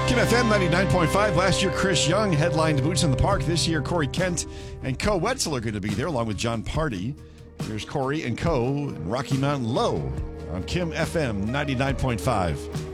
Kim FM 99.5. Last year, Chris Young headlined Boots in the Park. This year, Corey Kent and Co. Wetzel are going to be there, along with John Party. Here's Corey and Co. and Rocky Mountain Low on Kim FM 99.5.